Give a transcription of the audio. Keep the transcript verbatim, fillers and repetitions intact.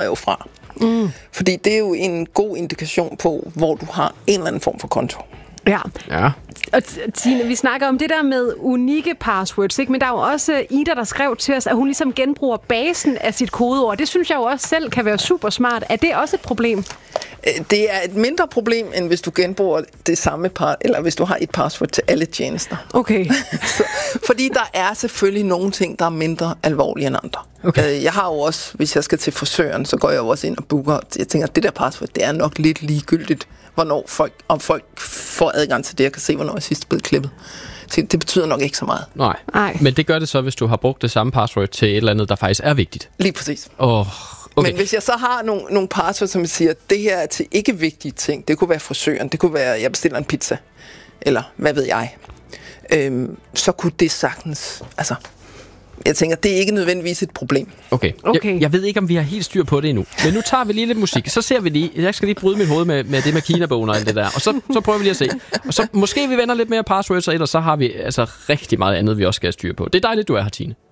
nyhedsbrev fra. Mm. Fordi det er jo en god indikation på, hvor du har en eller anden form for konto. Ja. Ja. Og Tine, vi snakker om det der med unikke passwords, ikke? Men der er jo også Ida, der skrev til os, at hun ligesom genbruger basen af sit kodeord. Det synes jeg jo også selv kan være super smart. Er det også et problem? Det er et mindre problem, end hvis du genbruger det samme par, eller hvis du har et password til alle tjenester. Okay. Så, fordi der er selvfølgelig nogle ting, der er mindre alvorlige end andre. Okay. Jeg har jo også, hvis jeg skal til frisøren, så går jeg jo også ind og booker. Jeg tænker, at det der password, det er nok lidt ligegyldigt, hvornår folk, om folk får adgang til det, jeg kan se, hvornår jeg sidst er blevet klippet. Så det betyder nok ikke så meget. Nej. Nej, men det gør det så, hvis du har brugt det samme password til et eller andet, der faktisk er vigtigt. Lige præcis. Oh, okay. Men hvis jeg så har nogle, nogle passwords, som siger, at det her er til ikke vigtige ting, det kunne være frisøren, det kunne være, at jeg bestiller en pizza, eller hvad ved jeg, øhm, så kunne det sagtens, altså... Jeg tænker, det er ikke nødvendigvis et problem. Okay. okay. Jeg, jeg ved ikke, om vi har helt styr på det endnu. Men nu tager vi lige lidt musik. Så ser vi lige. Jeg skal lige bryde mit hoved med, med det med Kina-bogen og alt det der. Og så, så prøver vi lige at se. Og så måske vi vender lidt mere passwords, og ellers så har vi altså rigtig meget andet, vi også skal have styr på. Det er dejligt, du er her, Tine.